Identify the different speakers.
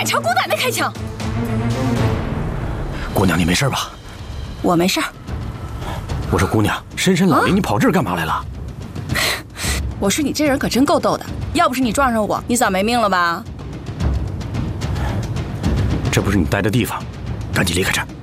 Speaker 1: 强够胆的开枪！
Speaker 2: 姑娘，你没事吧？
Speaker 1: 我没事。
Speaker 2: 我说姑娘，深山老林，你跑这儿干嘛来了？
Speaker 1: 我说你这人可真够逗的，要不是你撞上我，你早没命了吧？
Speaker 2: 这不是你待的地方，赶紧离开这儿。